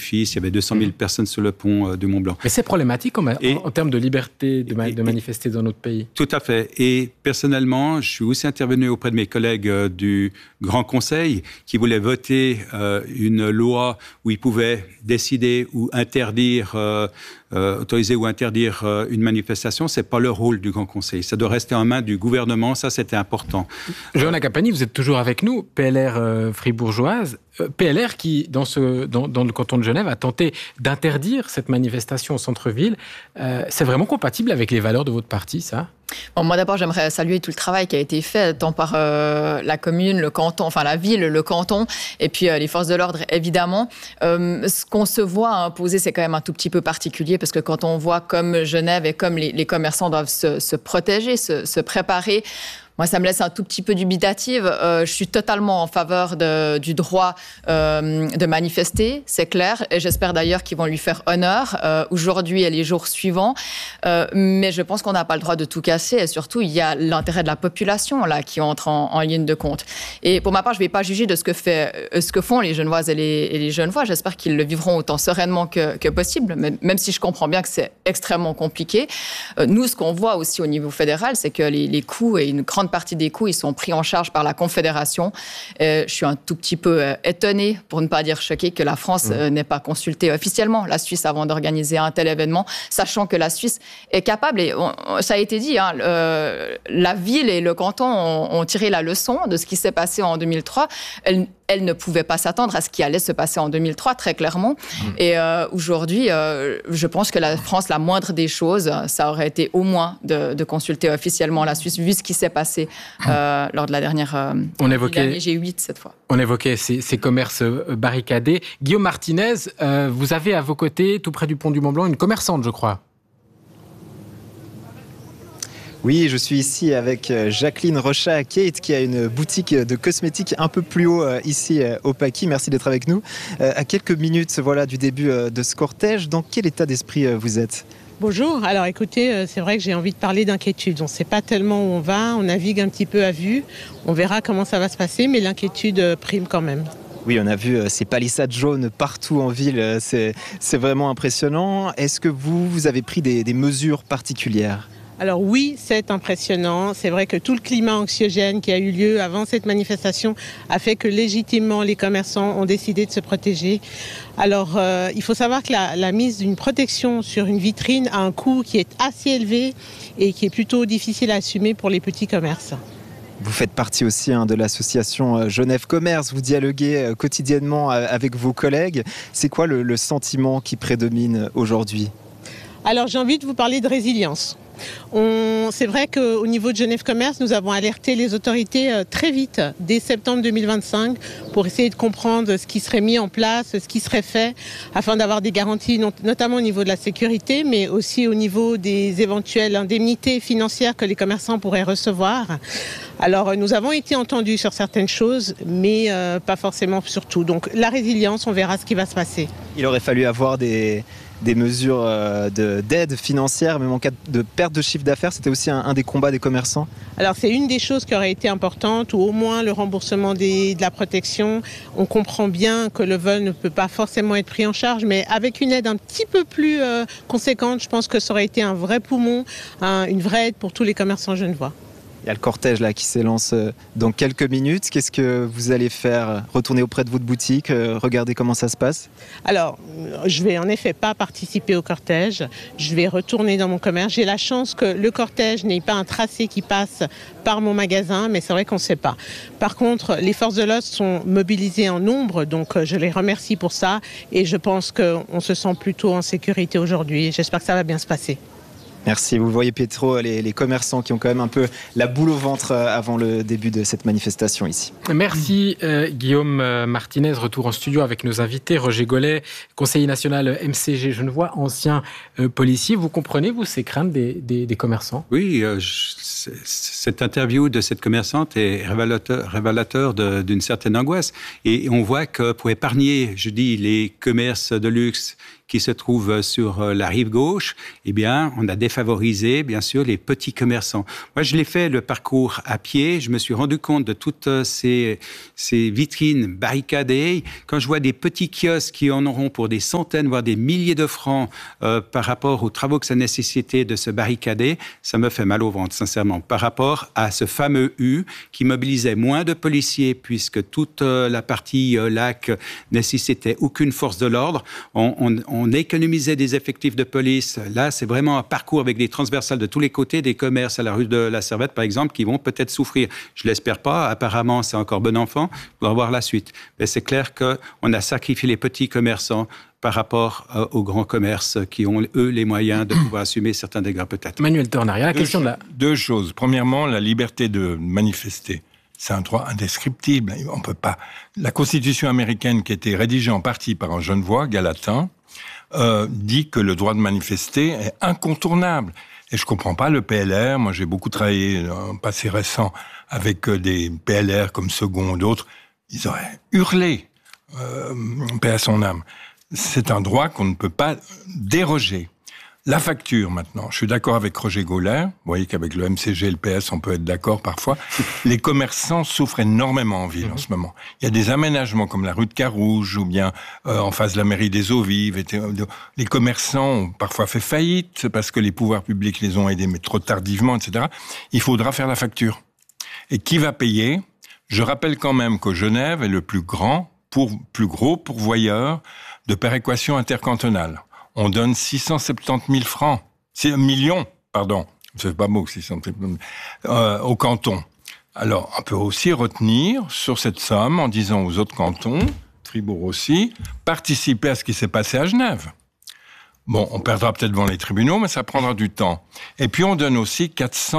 édifice. Il y avait 200 000 personnes sur le pont du Mont Blanc. Mais c'est problématique en termes de liberté de manifester dans notre pays. Tout à fait. Et personnellement, je suis aussi intervenu auprès de mes collègues du Grand Conseil qui voulaient voter une loi où ils pouvaient décider ou interdire, autoriser ou interdire une manifestation. C'est pas le rôle du Grand Conseil. Ça doit rester en main du gouvernement. Ça, c'était important. Johanna Capani, vous êtes toujours avec nous, PLR fribourgeoise. PLR qui, dans le canton de Genève, a tenté d'interdire cette manifestation au centre-ville. C'est vraiment compatible avec les valeurs de votre parti, ça ? Bon, moi d'abord, j'aimerais saluer tout le travail qui a été fait tant par la commune, le canton, enfin la ville, le canton, et puis les forces de l'ordre, évidemment. Ce qu'on se voit imposer, c'est quand même un tout petit peu particulier, parce que quand on voit comme Genève et comme les commerçants doivent se protéger, se préparer, moi, ça me laisse un tout petit peu dubitative. Je suis totalement en faveur du droit de manifester, c'est clair. Et j'espère d'ailleurs qu'ils vont lui faire honneur aujourd'hui et les jours suivants. Mais je pense qu'on n'a pas le droit de tout casser. Et surtout, il y a l'intérêt de la population là qui entre en ligne de compte. Et pour ma part, je ne vais pas juger de ce que font les Genevoises et les Genevois. J'espère qu'ils le vivront autant sereinement que possible, même si je comprends bien que c'est extrêmement compliqué. Nous, ce qu'on voit aussi au niveau fédéral, c'est que les coûts et une grande partie des coûts, ils sont pris en charge par la Confédération. Je suis un tout petit peu étonnée, pour ne pas dire choquée, que la France n'ait pas consulté officiellement la Suisse avant d'organiser un tel événement, sachant que la Suisse est capable, et ça a été dit, la ville et le canton ont tiré la leçon de ce qui s'est passé en 2003. Elle ne pouvait pas s'attendre à ce qui allait se passer en 2003, très clairement. Et aujourd'hui, je pense que la France, la moindre des choses, ça aurait été au moins de consulter officiellement la Suisse, vu ce qui s'est passé lors de la dernière G8 cette fois. On évoquait ces commerces barricadés. Guillaume Martinez, vous avez à vos côtés, tout près du pont du Mont Blanc, une commerçante, je crois. Oui, je suis ici avec Jacqueline Rochat-Kate qui a une boutique de cosmétiques un peu plus haut ici au Paquis. Merci d'être avec nous. À quelques minutes du début de ce cortège, dans quel état d'esprit vous êtes ? Bonjour, alors écoutez, c'est vrai que j'ai envie de parler d'inquiétude. On ne sait pas tellement où on va, on navigue un petit peu à vue. On verra comment ça va se passer, mais l'inquiétude prime quand même. Oui, on a vu ces palissades jaunes partout en ville, c'est vraiment impressionnant. Est-ce que vous avez pris des mesures particulières ? Alors oui, c'est impressionnant. C'est vrai que tout le climat anxiogène qui a eu lieu avant cette manifestation a fait que légitimement les commerçants ont décidé de se protéger. Alors il faut savoir que la mise d'une protection sur une vitrine a un coût qui est assez élevé et qui est plutôt difficile à assumer pour les petits commerces. Vous faites partie aussi de l'association Genève Commerce. Vous dialoguez quotidiennement avec vos collègues. C'est quoi le sentiment qui prédomine aujourd'hui ? Alors j'ai envie de vous parler de résilience. C'est vrai qu'au niveau de Genève Commerce, nous avons alerté les autorités très vite, dès septembre 2025, pour essayer de comprendre ce qui serait mis en place, ce qui serait fait, afin d'avoir des garanties, notamment au niveau de la sécurité, mais aussi au niveau des éventuelles indemnités financières que les commerçants pourraient recevoir. Alors, nous avons été entendus sur certaines choses, mais pas forcément sur tout. Donc, la résilience, on verra ce qui va se passer. Il aurait fallu avoir des mesures d'aide financière, même en cas de perte de chiffre d'affaires. C'était aussi un des combats des commerçants. Alors c'est une des choses qui aurait été importante, ou au moins le remboursement de la protection. On comprend bien que le vol ne peut pas forcément être pris en charge, mais avec une aide un petit peu plus conséquente, je pense que ça aurait été un vrai poumon, une vraie aide pour tous les commerçants genevois. Il y a le cortège qui s'élance dans quelques minutes. Qu'est-ce que vous allez faire ? Retourner auprès de votre boutique, regarder comment ça se passe ? Alors, je vais en effet pas participer au cortège. Je vais retourner dans mon commerce. J'ai la chance que le cortège n'ait pas un tracé qui passe par mon magasin, mais c'est vrai qu'on ne sait pas. Par contre, les forces de l'ordre sont mobilisées en nombre, donc je les remercie pour ça. Et je pense qu'on se sent plutôt en sécurité aujourd'hui. J'espère que ça va bien se passer. Merci. Vous le voyez, Pietro, les commerçants qui ont quand même un peu la boule au ventre avant le début de cette manifestation ici. Merci Guillaume Martinez. Retour en studio avec nos invités. Roger Gollet, conseiller national MCG Genevois, ancien policier. Vous comprenez, vous, ces craintes des commerçants ? Oui, cette interview de cette commerçante est révélateur d'une certaine angoisse. Et on voit que pour épargner, je dis, les commerces de luxe qui se trouvent sur la rive gauche, eh bien, on a défavorisé, bien sûr, les petits commerçants. Moi, je l'ai fait le parcours à pied. Je me suis rendu compte de toutes ces vitrines barricadées. Quand je vois des petits kiosques qui en auront pour des centaines, voire des milliers de francs par rapport aux travaux que ça nécessitait de se barricader, ça me fait mal au ventre, sincèrement, par rapport à ce fameux U qui mobilisait moins de policiers puisque toute la partie lac nécessitait aucune force de l'ordre. On économisait des effectifs de police. Là, c'est vraiment un parcours avec des transversales de tous les côtés, des commerces à la rue de la Servette, par exemple, qui vont peut-être souffrir. Je l'espère pas. Apparemment, c'est encore bon enfant. On va voir la suite. Mais c'est clair qu'on a sacrifié les petits commerçants par rapport aux grands commerces qui ont, eux, les moyens de pouvoir assumer certains dégâts, peut-être. Manuel Tornard, la question de la... Deux choses. Premièrement, la liberté de manifester. C'est un droit indescriptible. On peut pas. La Constitution américaine, qui a été rédigée en partie par un Genevois, Galatin, dit que le droit de manifester est incontournable. Et je comprends pas le PLR. Moi, j'ai beaucoup travaillé dans le passé récent avec des PLR comme Second ou d'autres. Ils auraient hurlé, paix à son âme. C'est un droit qu'on ne peut pas déroger. La facture, maintenant. Je suis d'accord avec Roger Gaulet. Vous voyez qu'avec le MCG et le PS, on peut être d'accord parfois. Les commerçants souffrent énormément en ville en ce moment. Il y a des aménagements comme la rue de Carouge ou bien en face de la mairie des Eaux Vives. Les commerçants ont parfois fait faillite parce que les pouvoirs publics les ont aidés, mais trop tardivement, etc. Il faudra faire la facture. Et qui va payer ? Je rappelle quand même que Genève est le plus gros pourvoyeur de péréquation intercantonale. On donne 670 000 francs, millions, pardon, c'est pas beau, 670 000, au canton. Alors, on peut aussi retenir sur cette somme en disant aux autres cantons, Fribourg aussi, participer à ce qui s'est passé à Genève. Bon, on perdra peut-être devant les tribunaux, mais ça prendra du temps. Et puis, on donne aussi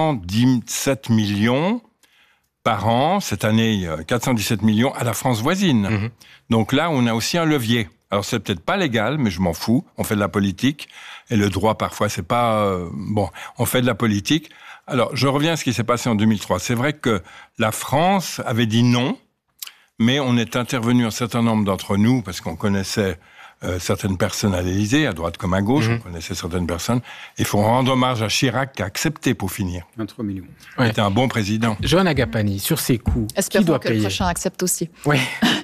417 millions par an, cette année, 417 millions à la France voisine. Mmh. Donc là, on a aussi un levier. Alors, c'est peut-être pas légal, mais je m'en fous. On fait de la politique. Et le droit, parfois, c'est pas... bon, on fait de la politique. Alors, je reviens à ce qui s'est passé en 2003. C'est vrai que la France avait dit non, mais on est intervenu un certain nombre d'entre nous, parce qu'on connaissait certaines personnes à l'Élysée, à droite comme à gauche, on connaissait certaines personnes. Il faut rendre hommage à Chirac, qui a accepté pour finir. 23 millions. Ouais. Il était un bon président. Johann Agapani, sur ces coûts, espérons qui doit que payer ? Le prochain accepte aussi. Oui.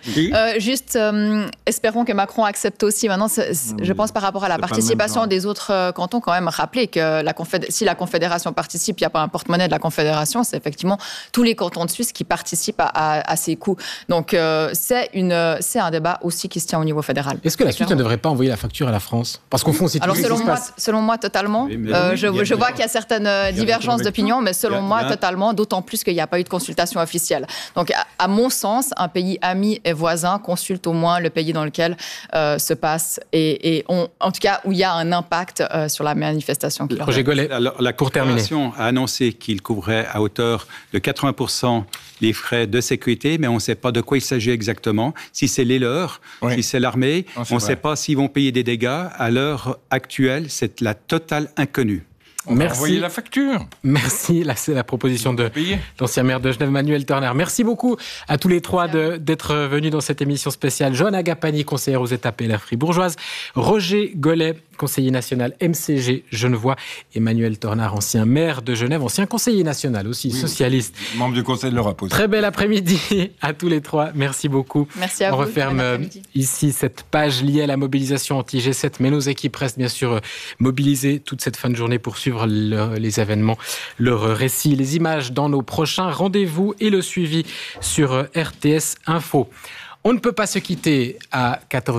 Espérons que Macron accepte aussi. Maintenant, je pense par rapport à la participation des autres cantons, quand même rappeler que si la Confédération participe, il n'y a pas un porte-monnaie de la Confédération, c'est effectivement tous les cantons de Suisse qui participent à ces coûts. Donc, c'est un débat aussi qui se tient au niveau fédéral. Est-ce que la Suisse ne devrait pas envoyer la facture à la France ? Parce qu'au fond, c'est tout. Alors, selon moi, totalement. Oui, je vois qu'il y a certaines divergences d'opinion, mais selon moi, totalement, d'autant plus qu'il n'y a pas eu de consultation officielle. Donc, à mon sens, un pays ami et voisin consulte au moins le pays dans lequel se passe en tout cas, où il y a un impact sur la manifestation. Roger Gaulet, la Confédération a annoncé qu'il couvrait à hauteur de 80% les frais de sécurité, mais on ne sait pas de quoi il s'agit exactement. Si c'est les leurs, si c'est l'armée, on ne sait pas s'ils vont payer des dégâts. À l'heure actuelle, c'est la totale inconnue. Merci. Envoyez la facture. Merci. Là, c'est la proposition de l'ancien maire de Genève, Manuel Tornard. Merci beaucoup à tous les trois d'être venus dans cette émission spéciale. Johann Agapani, conseillère aux États PLR fribourgeoise. Roger Gaulet, conseiller national MCG Genevois. Emmanuel Tornard, ancien maire de Genève, ancien conseiller national aussi, socialiste. Membre du Conseil de l'Europe aussi. Très bel après-midi à tous les trois. Merci beaucoup. Merci à vous. On referme ici cette page liée à la mobilisation anti-G7, mais nos équipes restent bien sûr mobilisées toute cette fin de journée pour suivre les événements, leurs récits, les images dans nos prochains rendez-vous et le suivi sur RTS Info. On ne peut pas se quitter à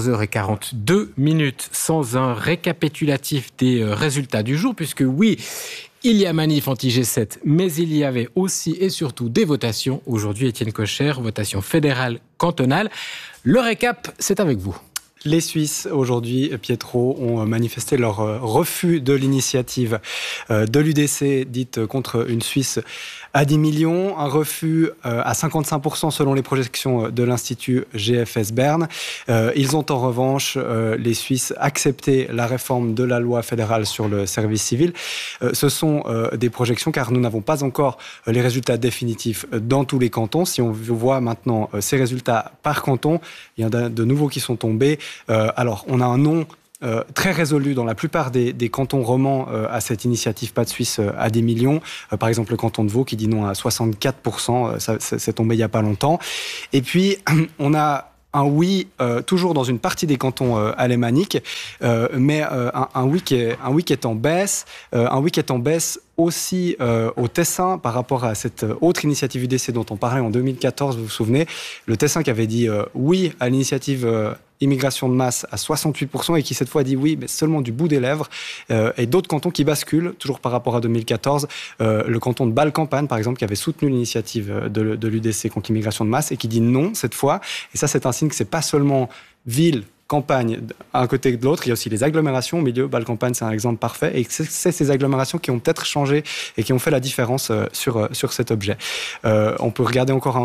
14h42 sans un récapitulatif des résultats du jour, puisque oui, il y a manif anti-G7, mais il y avait aussi et surtout des votations. Aujourd'hui, Étienne Kocher, votation fédérale, cantonale. Le récap, c'est avec vous. Les Suisses, aujourd'hui, Pietro, ont manifesté leur refus de l'initiative de l'UDC, dite contre une Suisse à 10 millions. Un refus à 55% selon les projections de l'Institut GFS Berne. Ils ont en revanche, les Suisses, accepté la réforme de la loi fédérale sur le service civil. Ce sont des projections car nous n'avons pas encore les résultats définitifs dans tous les cantons. Si on voit maintenant ces résultats par canton, il y en a de nouveaux qui sont tombés. Alors, on a un non très résolu dans la plupart des cantons romans à cette initiative Pas de Suisse à 10 millions. Par exemple, le canton de Vaud qui dit non à 64%, ça c'est tombé il n'y a pas longtemps. Et puis, on a un oui, toujours dans une partie des cantons alémaniques, mais un oui qui est en baisse. Un oui qui est en baisse aussi au Tessin par rapport à cette autre initiative UDC dont on parlait en 2014, vous vous souvenez, le Tessin qui avait dit oui à l'initiative immigration de masse à 68% et qui cette fois dit oui, mais seulement du bout des lèvres, et d'autres cantons qui basculent, toujours par rapport à 2014, le canton de Bâle-Campagne par exemple qui avait soutenu l'initiative de l'UDC contre l'immigration de masse et qui dit non cette fois, et ça c'est un signe que c'est pas seulement ville, campagne, à un côté de l'autre, il y a aussi les agglomérations au milieu. Bâle-Campagne, c'est un exemple parfait. Et c'est ces agglomérations qui ont peut-être changé et qui ont fait la différence sur cet objet. On peut regarder encore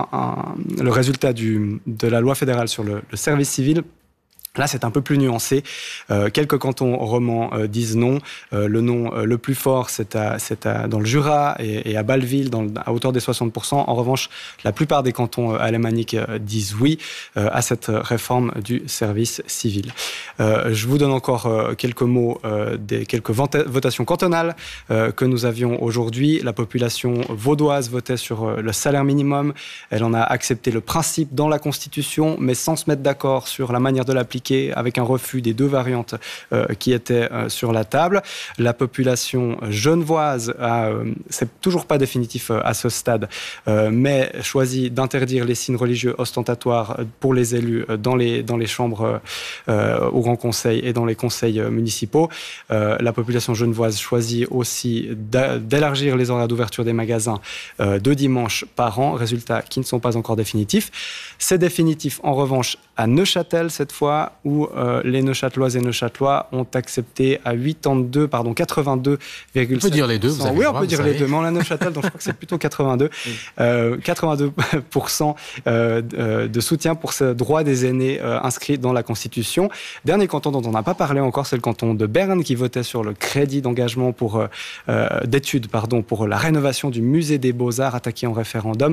le résultat de la loi fédérale sur le service civil. Là, c'est un peu plus nuancé. Quelques cantons romans disent non. Le non le plus fort, c'est dans le Jura et à Bâle-Ville, à hauteur des 60%. En revanche, la plupart des cantons alémaniques disent oui à cette réforme du service civil. Je vous donne encore quelques mots des quelques votations cantonales que nous avions aujourd'hui. La population vaudoise votait sur le salaire minimum. Elle en a accepté le principe dans la Constitution, mais sans se mettre d'accord sur la manière de l'appliquer, avec un refus des deux variantes qui étaient sur la table. La population genevoise c'est toujours pas définitif à ce stade, mais choisit d'interdire les signes religieux ostentatoires pour les élus dans les chambres au Grand Conseil et dans les conseils municipaux. La population genevoise choisit aussi d'élargir les horaires d'ouverture des magasins de dimanche par an, résultats qui ne sont pas encore définitifs. C'est définitif en revanche à Neuchâtel cette fois, où les Neuchâteloises et Neuchâtelois ont accepté à 82,7%. On peut dire les deux, vous avez Oui, le on droit, peut dire les deux, mais on a Neuchâtel, donc je crois que c'est plutôt 82. 82% de soutien pour ce droit des aînés inscrit dans la Constitution. Dernier canton dont on n'a pas parlé encore, c'est le canton de Berne qui votait sur le crédit d'engagement d'études pour la rénovation du musée des Beaux-Arts attaqué en référendum.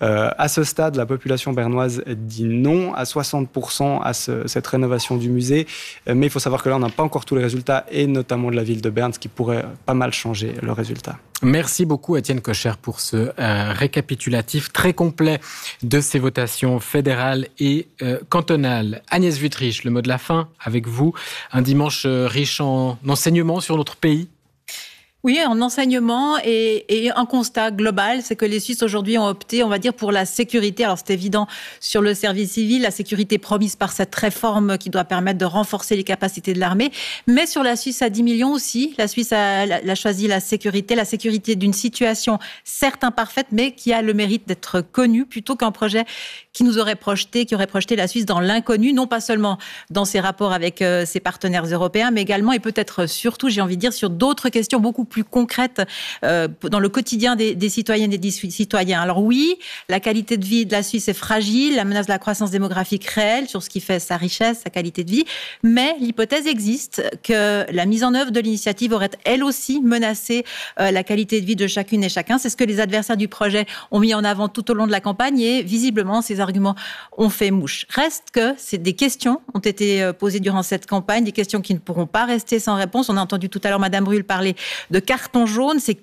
À ce stade, la population bernoise dit non à 60% à cette rénovation du musée, mais il faut savoir que là on n'a pas encore tous les résultats et notamment de la ville de Berne, ce qui pourrait pas mal changer le résultat. Merci beaucoup Étienne Kocher pour ce récapitulatif très complet de ces votations fédérales et cantonales. Agnès Wüthrich, le mot de la fin avec vous, un dimanche riche en enseignements sur notre pays. Oui, en enseignement et un constat global, c'est que les Suisses aujourd'hui ont opté, on va dire, pour la sécurité. Alors c'est évident sur le service civil, la sécurité promise par cette réforme qui doit permettre de renforcer les capacités de l'armée, mais sur la Suisse à 10 millions aussi, la Suisse a choisi la sécurité d'une situation certes imparfaite, mais qui a le mérite d'être connue, plutôt qu'un projet qui aurait projeté la Suisse dans l'inconnu, non pas seulement dans ses rapports avec ses partenaires européens, mais également et peut-être surtout, j'ai envie de dire, sur d'autres questions beaucoup plus concrètes dans le quotidien des citoyennes et des citoyens. Alors oui, la qualité de vie de la Suisse est fragile, la menace de la croissance démographique réelle sur ce qui fait sa richesse, sa qualité de vie, mais l'hypothèse existe que la mise en œuvre de l'initiative aurait elle aussi menacé la qualité de vie de chacune et chacun. C'est ce que les adversaires du projet ont mis en avant tout au long de la campagne et visiblement ces arguments ont fait mouche. Reste que des questions ont été posées durant cette campagne, des questions qui ne pourront pas rester sans réponse. On a entendu tout à l'heure Madame Brûle parler de carton jaune. C'est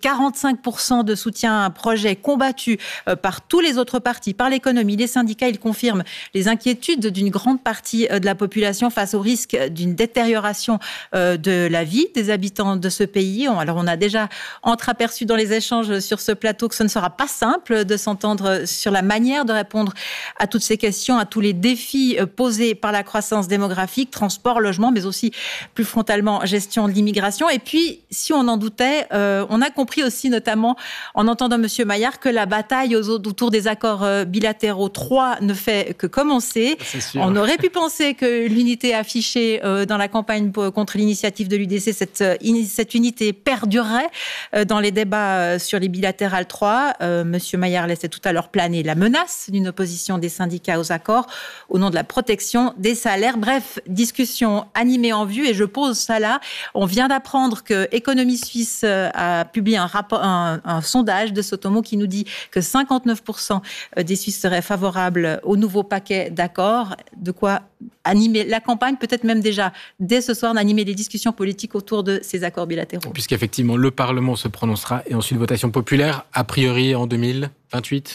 45% de soutien à un projet combattu par tous les autres partis, par l'économie, les syndicats. Ils confirment les inquiétudes d'une grande partie de la population face au risque d'une détérioration de la vie des habitants de ce pays. Alors on a déjà entreaperçu dans les échanges sur ce plateau que ce ne sera pas simple de s'entendre sur la manière de répondre à toutes ces questions, à tous les défis posés par la croissance démographique, transport, logement, mais aussi plus frontalement gestion de l'immigration. Et puis, si on en doutait, on a compris aussi, notamment en entendant M. Maillard, que la bataille autour des accords bilatéraux 3 ne fait que commencer. On aurait pu penser que l'unité affichée dans la campagne contre l'initiative de l'UDC, cette unité perdurerait dans les débats sur les bilatérales 3. M. Maillard laissait tout à l'heure planer la menace d'une opposition des syndicats aux accords au nom de la protection des salaires. Bref, discussion animée en vue et je pose ça là. On vient d'apprendre que Économie Suisse a publié un sondage de Sotomo qui nous dit que 59% des Suisses seraient favorables au nouveau paquet d'accords. De quoi animer la campagne, peut-être même déjà dès ce soir, d'animer les discussions politiques autour de ces accords bilatéraux. Puisqu'effectivement, le Parlement se prononcera et ensuite votation populaire, a priori en 2028 ?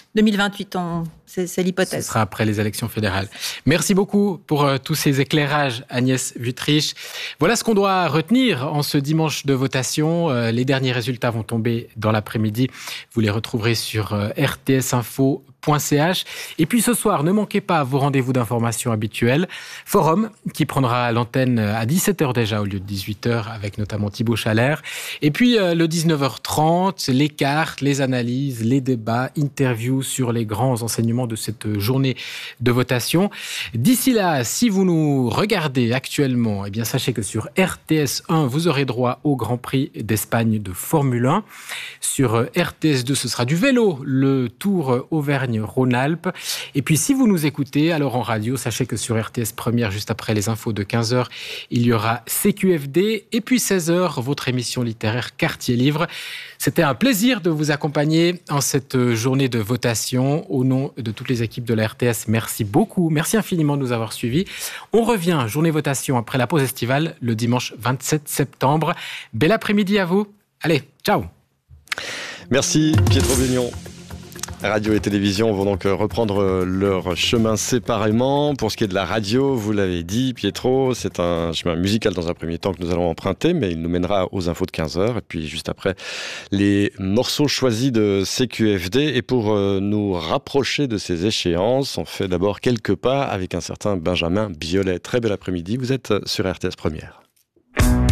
2028, c'est l'hypothèse. Ce sera après les élections fédérales. Merci beaucoup pour tous ces éclairages, Agnès Wüthrich. Voilà ce qu'on doit retenir en ce dimanche de votation. Les derniers résultats vont tomber dans l'après-midi. Vous les retrouverez sur rtsinfo.ch. Et puis ce soir, ne manquez pas vos rendez-vous d'information habituels. Forum, qui prendra l'antenne à 17h déjà au lieu de 18h, avec notamment Thibaut Chalère. Et puis le 19h30, les cartes, les analyses, les débats, interviews sur les grands enseignements de cette journée de votation. D'ici là, si vous nous regardez actuellement, eh bien sachez que sur RTS 1, vous aurez droit au Grand Prix d'Espagne de Formule 1. Sur RTS 2, ce sera du vélo, le Tour Auvergne-Rhône-Alpes. Et puis si vous nous écoutez, alors en radio, sachez que sur RTS Première, juste après les infos de 15h, il y aura CQFD. Et puis 16h, votre émission littéraire Quartier Livre. C'était un plaisir de vous accompagner en cette journée de votation. Au nom de toutes les équipes de la RTS, merci beaucoup. Merci infiniment de nous avoir suivis. On revient, journée votation, après la pause estivale, le dimanche 27 septembre. Bel après-midi à vous. Allez, ciao. Merci Pietro Beignon. Radio et télévision vont donc reprendre leur chemin séparément. Pour ce qui est de la radio, vous l'avez dit, Pietro, c'est un chemin musical dans un premier temps que nous allons emprunter, mais il nous mènera aux infos de 15h. Et puis juste après, les morceaux choisis de CQFD. Et pour nous rapprocher de ces échéances, on fait d'abord quelques pas avec un certain Benjamin Biolay. Très bel après-midi, vous êtes sur RTS Première.